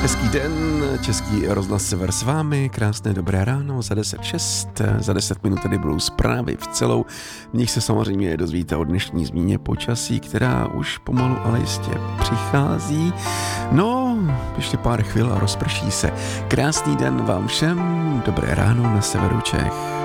Hezký den, Český rozhlas Sever s vámi, krásné dobré ráno, za 10:06, za 10 minut tady budou zprávy v celou. V nich se samozřejmě dozvíte o dnešní změně počasí, která už pomalu ale jistě přichází. No, ještě pár chvil a rozprší se. Krásný den vám všem, dobré ráno na severu Čech.